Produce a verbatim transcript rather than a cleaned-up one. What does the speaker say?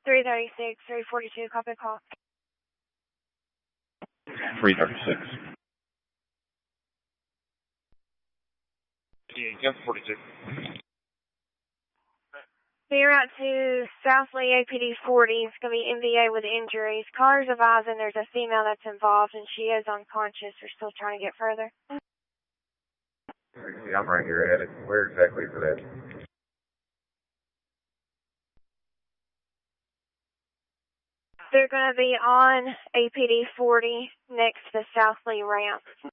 three thirty-six, three forty-two, copy call. three thirty-six. Yeah, forty-six. Be route to South Lee A P D forty. It's going to be M V A with injuries. Caller's advising there's a female that's involved and she is unconscious. We're still trying to get further. I'm right here at it. Where exactly for that? They're going to be on A P D forty next to the South Lee ramp.